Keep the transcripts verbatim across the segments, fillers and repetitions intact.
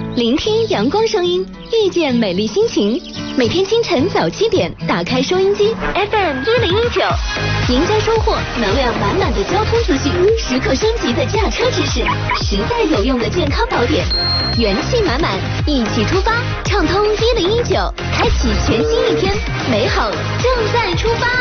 聆听阳光声音，遇见美丽心情。每天清晨早七点，打开收音机 F M 一零一九，赢家收获能量满满的交通资讯，时刻升级的驾车知识，实在有用的健康宝典，元气满满，一起出发，畅通一零一九，开启全新一天，美好正在出发。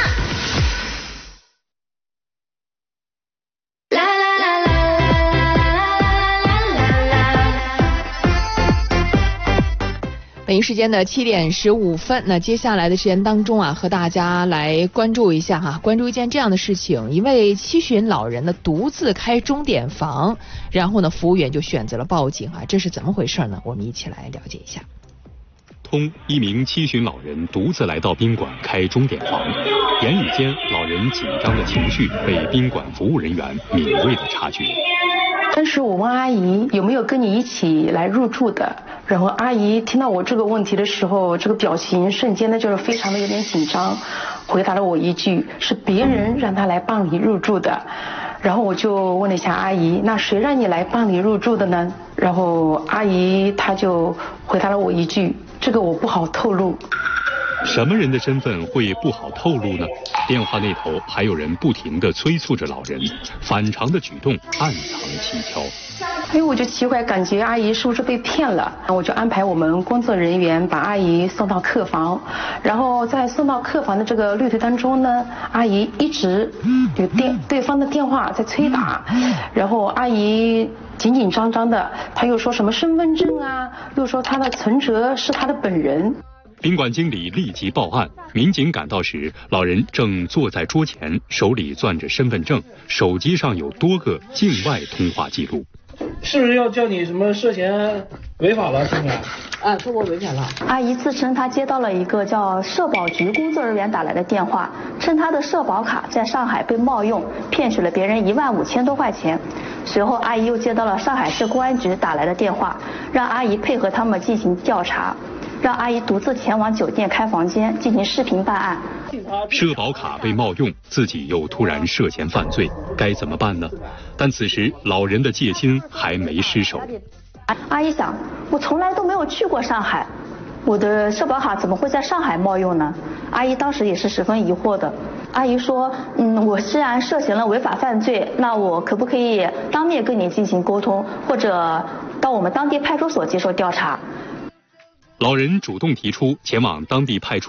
北京时间的七点十五分，那接下来的时间当中啊，和大家来关注一下哈、啊，关注一件这样的事情：一位七旬老人呢独自开钟点房，然后呢，服务员就选择了报警啊，这是怎么回事呢？我们一起来了解一下。 通一名七旬老人独自来到宾馆开钟点房，言语间，老人紧张的情绪被宾馆服务人员敏锐地察觉。 当时我问阿姨有没有跟你一起来入住的，然后阿姨听到我这个问题的时候，这个表情瞬间呢就是非常的有点紧张，回答了我一句是别人让他来办理入住的。然后我就问了一下阿姨，那谁让你来办理入住的呢？然后阿姨她就回答了我一句，这个我不好透露。 什么人的身份会不好透露呢？电话那头还有人不停地催促着老人，反常的举动暗藏蹊跷。 因为我就奇怪，感觉阿姨是不是被骗了？我就安排我们工作人员把阿姨送到客房，然后在送到客房的这个旅途当中呢，阿姨一直有电对方的电话在催打，然后阿姨紧紧张张的，她又说什么身份证啊，又说她的存折是她的本人。 宾馆经理立即报案，民警赶到时，老人正坐在桌前，手里攥着身份证，手机上有多个境外通话记录。 是不是要叫你什么涉嫌违法了？是不是？ 啊，说我违法了。 阿姨自称她接到了一个叫社保局工作人员打来的电话，称她的社保卡在上海被冒用，骗取了别人一万五千多块钱。随后，阿姨又接到了上海市公安局打来的电话，让阿姨配合他们进行调查。让阿姨独自前往酒店开房间进行视频办案。 社保卡被冒用，自己又突然涉嫌犯罪，该怎么办呢？但此时老人的戒心还没失手。 阿姨想，我从来都没有去过上海，我的社保卡怎么会在上海冒用呢？阿姨当时也是十分疑惑的。阿姨说，嗯，我既然涉嫌了违法犯罪，那我可不可以当面跟你进行沟通，或者到我们当地派出所接受调查？ 老人主动提出前往当地派出